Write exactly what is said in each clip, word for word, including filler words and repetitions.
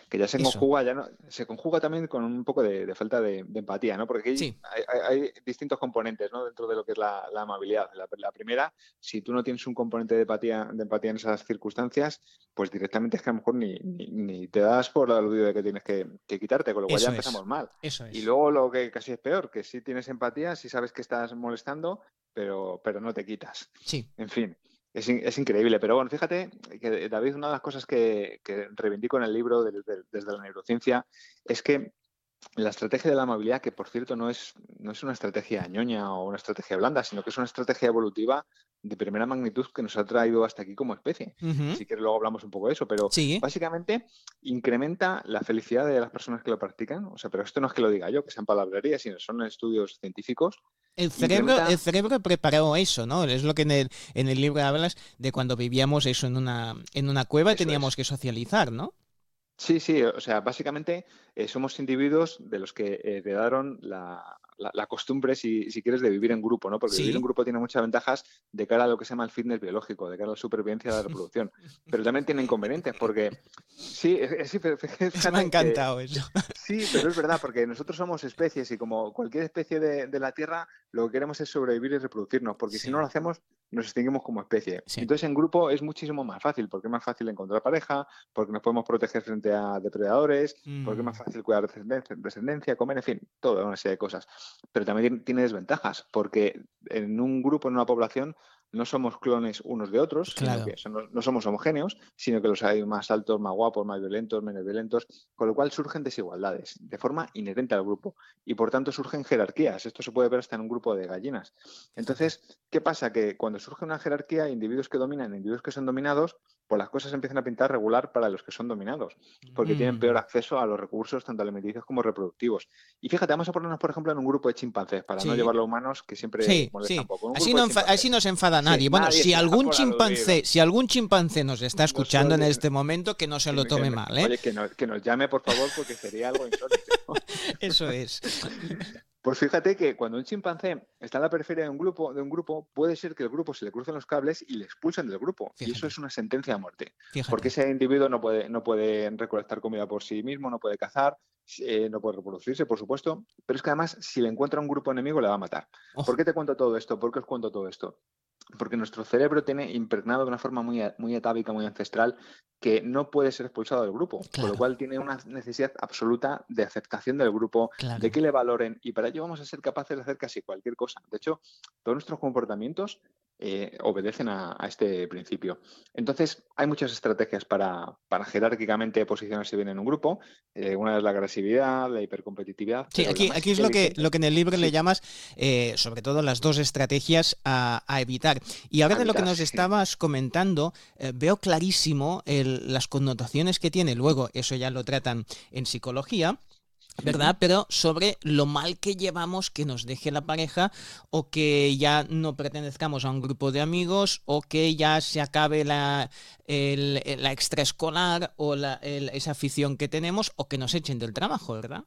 que ya se Eso. conjuga, ya no, se conjuga también con un poco de, de falta de, de empatía, ¿no? Porque aquí Sí. hay, hay- hay distintos componentes, ¿no? Dentro de lo que es la, la amabilidad. La, la primera, si tú no tienes un componente de empatía, de empatía en esas circunstancias, pues directamente es que a lo mejor ni, ni, ni te das por aludido de que tienes que, que quitarte, con lo cual ya Eso es. empezamos mal. Eso Y es. luego lo que casi es peor, que sí tienes empatía, sí sabes que estás molestando, pero, pero no te quitas. Sí. En fin, es, in- es increíble. Pero bueno, fíjate que, David, una de las cosas que, que reivindico en el libro de- de- desde la neurociencia es que la estrategia de la amabilidad, que por cierto no es, no es una estrategia ñoña o una estrategia blanda, sino que es una estrategia evolutiva de primera magnitud que nos ha traído hasta aquí como especie. Ujú. Si quieres luego hablamos un poco de eso, pero Sí. básicamente incrementa la felicidad de las personas que lo practican. O sea, pero esto no es que lo diga yo, que sean palabrerías, sino son estudios científicos. El cerebro, el Incrementa. cerebro preparó eso, ¿no? Es lo que en el, en el libro hablas de cuando vivíamos eso en una, en una cueva y Eso teníamos es. que socializar, ¿no? Sí, sí, o sea, básicamente eh, somos individuos de los que heredaron la, la- la costumbre, si, si quieres, de vivir en grupo, ¿no? Porque vivir en Sí. grupo tiene muchas ventajas de cara a lo que se llama el fitness biológico, de cara a la supervivencia y a la reproducción, pero también tiene inconvenientes, porque sí, es- es- sí, pero Es, me ha fíjate que encantado eso. sí, pero es verdad, porque nosotros somos especies y como cualquier especie de, de la Tierra, lo que queremos es sobrevivir y reproducirnos, porque si no Sí, lo hacemos, nos extinguimos como especie. sí. Entonces, en grupo es muchísimo más fácil, porque es más fácil encontrar pareja, porque nos podemos proteger frente a depredadores, porque es más Mm, fácil cuidar descendencia, descendencia, comer, en fin, toda una serie de cosas. Pero también tiene tiene desventajas, porque en un grupo, en una población, no somos clones unos de otros, sino claro. que son- no, no somos homogéneos, sino que los hay más altos, más guapos, más violentos, menos violentos, con lo cual surgen desigualdades de forma inherente al grupo y por tanto surgen jerarquías. Esto se puede ver hasta en un grupo de gallinas. Fíjate. Entonces, ¿qué pasa? Que cuando surge una jerarquía, individuos que dominan, individuos que son dominados, pues las cosas empiezan a pintar regular para los que son dominados, porque tienen peor Mm, acceso a los recursos tanto alimenticios como reproductivos. Y fíjate, vamos a ponernos, por ejemplo, en un grupo de chimpancés, para no sí. llevarlo a humanos, que siempre Sí, molesta un sí. poco. Un Así grupo no, de enfa- así chimpancés. no se enfada Sí, nadie. Bueno, nadie si se da algún por aludido. chimpancé, si algún chimpancé nos está No escuchando en suele, este momento, que no se que lo me- que tome me- mal, ¿eh? oye, que, no- que nos llame, por favor, porque sería algo insólito. Eso es. Pues fíjate que cuando un chimpancé está en la periferia de un grupo, de un grupo, puede ser que el grupo se le crucen los cables y le expulsen del grupo. Y eso Fíjate, es una sentencia de muerte. Porque fíjate. ese individuo no puede, no puede recolectar comida por sí mismo, no puede cazar, eh, no puede reproducirse, por supuesto. Pero es que además, si le encuentra un grupo enemigo, le va a matar. ¿Por Oh, qué te cuento todo esto? ¿Por qué os cuento todo esto? Porque nuestro cerebro tiene impregnado de una forma muy, muy atávica, muy ancestral, que no puede ser expulsado del grupo, con lo claro, cual tiene una necesidad absoluta de aceptación del grupo, de claro. que le valoren, y para ello vamos a ser capaces de hacer casi cualquier cosa. De hecho, todos nuestros comportamientos eh, obedecen a, a, este principio. Entonces, hay muchas estrategias para, para jerárquicamente posicionarse bien en un grupo. Eh, una es la agresividad, la hipercompetitividad, Sí, pero la aquí, más aquí es lo que, inteligente, lo que en el libro le sí, llamas, eh, sobre todo, las dos estrategias a, a evitar. Y ahora a de lo que evitar, nos sí. estabas comentando, eh, veo clarísimo el- las connotaciones que tiene. Luego, eso ya lo tratan en psicología. Uh -huh. ¿Verdad? Pero sobre lo mal que llevamos que nos deje la pareja o que ya no pertenezcamos a un grupo de amigos o que ya se acabe la, el, la extraescolar o la, el, esa afición que tenemos o que nos echen del trabajo, ¿verdad?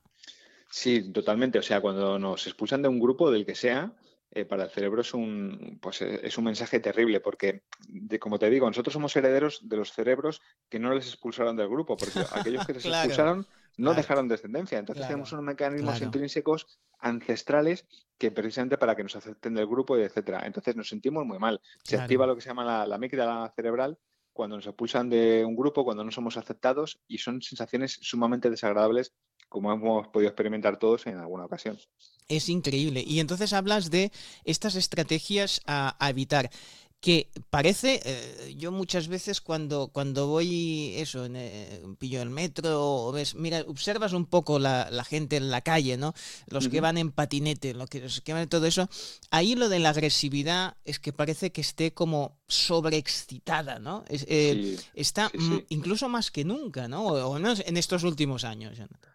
Sí, totalmente. O sea, cuando nos expulsan de un grupo, del que sea, eh, para el cerebro es un, pues, eh, es un mensaje terrible, porque, de, como te digo, nosotros somos herederos de los cerebros que no les expulsaron del grupo, porque aquellos que les Claro, expulsaron no claro, dejaron descendencia. Entonces tenemos claro, unos mecanismos claro. intrínsecos ancestrales que precisamente para que nos acepten del grupo y etcétera. Entonces nos sentimos muy mal. Se activa Claro. lo que se llama la, la amígdala cerebral cuando nos expulsan de un grupo, cuando no somos aceptados, y son sensaciones sumamente desagradables, como hemos podido experimentar todos en alguna ocasión. Es increíble. Y entonces hablas de estas estrategias a, a evitar. Que parece, eh, yo muchas veces cuando, cuando voy, eso, en, eh, pillo el metro, o ves, mira, observas un poco la, la gente en la calle, ¿no? Los Uh que -huh. van en patinete, los que, los que van todo eso. Ahí lo de la agresividad es que parece que esté como sobreexcitada, ¿no? Es, eh, Sí, está sí, mm, sí. incluso más que nunca, ¿no? O, o al menos en estos últimos años, Jonathan.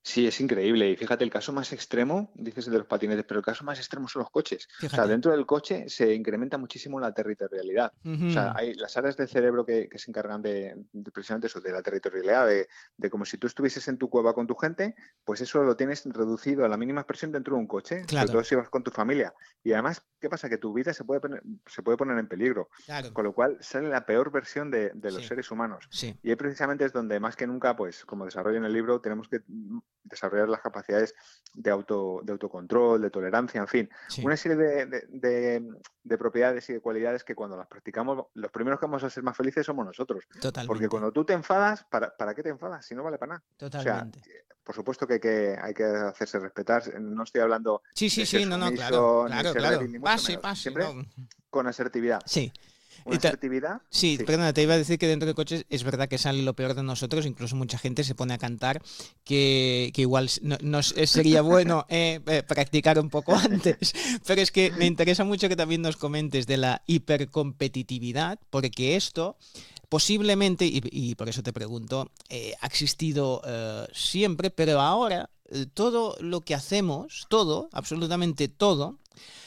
Sí, es increíble. Y fíjate, el caso más extremo, dices de los patinetes, pero el caso más extremo son los coches. O sea, Fíjate. dentro del coche se incrementa muchísimo la territorialidad. O sea, Ujú. hay las áreas del cerebro que, que se encargan de, de precisamente eso, de la territorialidad, de, de como si tú estuvieses en tu cueva con tu gente, pues eso lo tienes reducido a la mínima expresión dentro de un coche, sobre Claro, todo si vas con tu familia. Y además, ¿qué pasa? Que tu vida se puede poner, se puede poner en peligro. claro. Con lo cual sale la peor versión de, de los Sí, seres humanos. sí. Y ahí precisamente es donde más que nunca, pues como desarrollo en el libro, tenemos que desarrollar las capacidades de, auto, de autocontrol, de tolerancia, en fin, Sí, una serie de, de, de, de propiedades y de cualidades que cuando las practicamos, los primeros que vamos a ser más felices somos nosotros. Porque totalmente, cuando tú te enfadas, ¿para, ¿para qué te enfadas? Si no vale para nada. O sea, totalmente. por supuesto que hay, que hay que hacerse respetar. No estoy hablando Sí, sí, de ser sí, no, no, claro, sumiso ni claro, ser claro. débil, ni mucho Pase, menos. pase, Siempre no. con asertividad. Sí. Una Y ta- asertividad, sí, sí. perdona, te iba a decir que dentro de coches es verdad que sale lo peor de nosotros, incluso mucha gente se pone a cantar que, que igual s- no, nos- eh, sería bueno eh, eh, practicar un poco antes, pero es que me interesa mucho que también nos comentes de la hipercompetitividad, porque esto posiblemente, y, y por eso te pregunto, eh, ha existido eh, siempre, pero ahora eh, todo lo que hacemos, todo, absolutamente todo,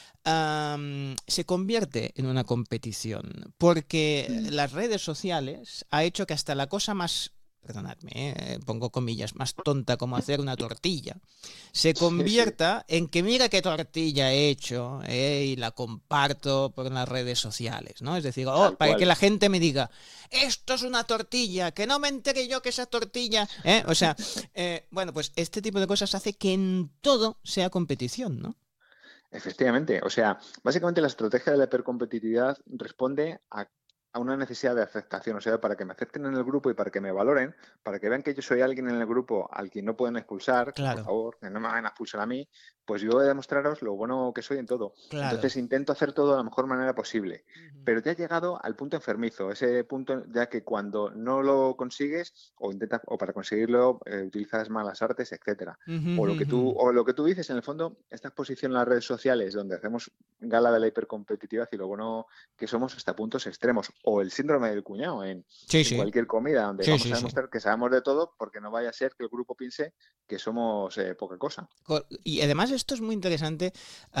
am, se convierte en una competición, porque Mm. las redes sociales ha hecho que hasta la cosa más, perdonadme, eh, pongo comillas, más tonta como hacer una tortilla, se Sí, sí, convierta en que mira qué tortilla he hecho eh, y la comparto por las redes sociales, ¿no? Es decir, oh, tal para que cual. la gente me diga, esto es una tortilla, que no me entere yo que esa tortilla, ¿eh? O sea, eh, bueno, pues este tipo de cosas hace que en todo sea competición, ¿no? Efectivamente, o sea, básicamente la estrategia de la hipercompetitividad responde a, a una necesidad de aceptación, o sea, para que me acepten en el grupo y para que me valoren, para que vean que yo soy alguien en el grupo al que no pueden expulsar, que por Claro, favor, que no me van a expulsar a mí, pues yo voy a demostraros lo bueno que soy en todo. claro. Entonces intento hacer todo de la mejor manera posible, Ujú. pero te has llegado al punto enfermizo, ese punto ya que cuando no lo consigues o intentas o para conseguirlo eh, utilizas malas artes, etcétera. Ujú, O ujú, lo que ujú. tú, o lo que tú dices, en el fondo, esta exposición en las redes sociales, donde hacemos gala de la hipercompetitividad y lo bueno que somos hasta puntos extremos, o el síndrome del cuñado en, Sí, en sí, cualquier comida, donde sí, vamos sí, a sí. demostrar que sabemos de todo, porque no vaya a ser que el grupo piense que somos eh, poca cosa. Co- Y además esto es muy interesante,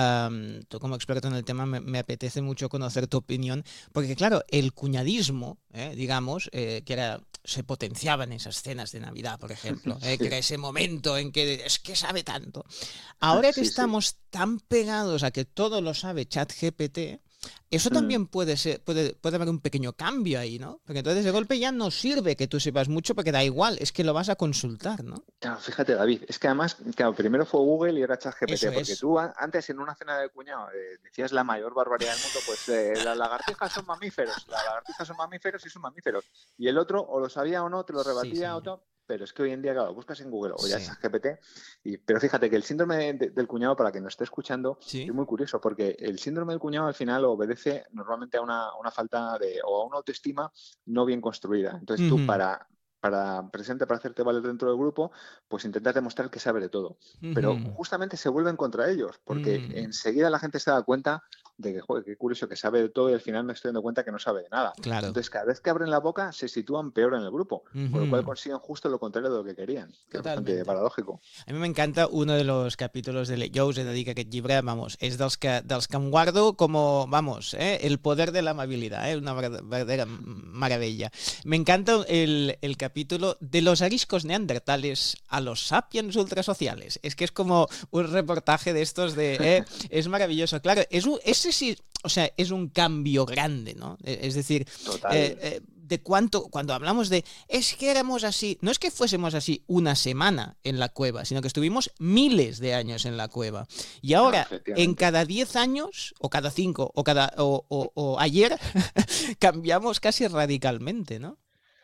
am, tú como experto en el tema me, me apetece mucho conocer tu opinión, porque claro, el cuñadismo, eh, digamos, eh, que era, se potenciaba en esas cenas de Navidad, por ejemplo, eh, que Sí, era ese momento en que es que sabe tanto. Ahora que sí, sí. estamos tan pegados a que todo lo sabe ChatGPT, eso Mm. también puede ser, puede, puede haber un pequeño cambio ahí, ¿no? Porque entonces de golpe ya no sirve que tú sepas mucho porque da igual, es que lo vas a consultar, ¿no? Claro, fíjate, David, es que además, claro, primero fue Google y ahora Eso ChatGPT, porque es. tú a- antes en una cena de cuñado eh, decías la mayor barbaridad del mundo, pues eh, las lagartijas son mamíferos, las lagartijas son mamíferos y son mamíferos. Y el otro o lo sabía o no, te lo Sí, rebatía o señor. todo, pero es que hoy en día, claro, buscas en Google o ya es Sí. ChatGPT, y, pero fíjate que el síndrome de- del cuñado, para quien nos esté escuchando, Sí. es muy curioso, porque el síndrome del cuñado al final obedece normalmente a una, a una falta de, o a una autoestima no bien construida. Entonces tú Ujú, para para presente, para hacerte valer dentro del grupo, pues intentas demostrar que sabe de todo. Pero ujú, justamente se vuelven contra ellos, porque ujú. enseguida la gente se da cuenta de que, joder, qué curioso que sabe de todo y al final me estoy dando cuenta que no sabe de nada. Claro. Entonces, cada vez que abren la boca, se sitúan peor en el grupo, con lo cual Ujú. consiguen justo lo contrario de lo que querían, que es bastante Totalmente. paradójico. A mi m'encanta uno de los capítolos de... Le- Jo us he de dir que aquest llibre, vamos, és dels que, dels que em guardo como, vamos, eh, el poder de la amabilidad, eh, una ver- verdadera maravilla. Me encanta el, el capítulo de los ariscos neandertales a los sapiens ultrasociales. Es que es como un reportaje de estos de... eh, es maravilloso. Claro, es un, ese sí, o sea, es un cambio grande, ¿no? E- Es decir, eh, Total. eh, de cuánto, cuando hablamos de es que éramos así, no es que fuésemos así una semana en la cueva, sino que estuvimos miles de años en la cueva. Y No, ahora, en efectivamente. cada diez años, o cada cinco, o cada o, o, o ayer, cambiamos casi radicalmente, ¿no?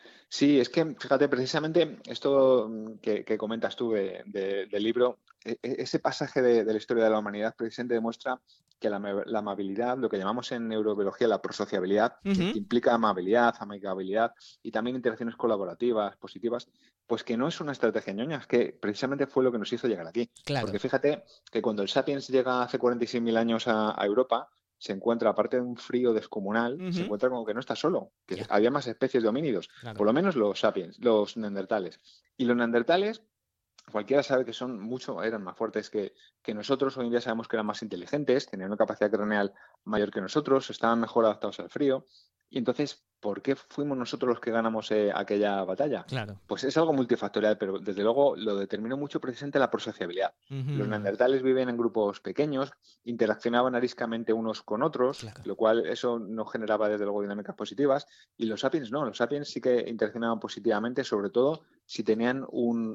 Sí, es que fíjate, precisamente esto mm, que, que comentas tú de- de- del libro, e- e- ese pasaje de, de la historia de la humanidad precisamente demuestra que la, ama- la amabilidad, lo que llamamos en neurobiología la prosociabilidad, Uh que, -huh, que implica amabilidad, amigabilidad y también interacciones colaborativas, positivas, pues que no es una estrategia ñoña, es que precisamente fue lo que nos hizo llegar aquí. claro. Porque fíjate que cuando el Sapiens llega hace cuarenta y seis mil años a, a Europa, se encuentra, aparte de un frío descomunal, Uh se -huh, encuentra como que no está solo, que ya, había más especies de homínidos claro. por lo menos los sapiens, los neandertales. Y los neandertales cualquiera sabe que son mucho, eran más fuertes que, que nosotros. Hoy en día sabemos que eran más inteligentes, tenían una capacidad craneal mayor que nosotros, estaban mejor adaptados al frío. Y entonces, ¿por qué fuimos nosotros los que ganamos eh, aquella batalla? Claro. Pues es algo multifactorial, pero desde luego lo determinó mucho precisamente la prosociabilidad. Los Ujú. neandertales vivían en grupos pequeños, interaccionaban ariscamente unos con otros, Claro. lo cual eso no generaba desde luego dinámicas positivas, y los sapiens no, los sapiens sí que interaccionaban positivamente, sobre todo si tenían un,